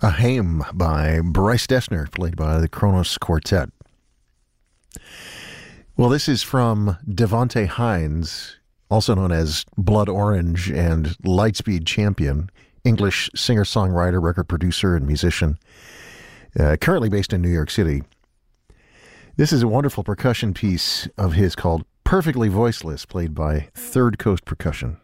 A Hame by Bryce Dessner, played by the Kronos Quartet. Well, this is from Devonte Hines, also known as Blood Orange and Lightspeed Champion, English singer-songwriter, record producer, and musician, currently based in New York City. This is a wonderful percussion piece of his called Perfectly Voiceless, played by Third Coast Percussion.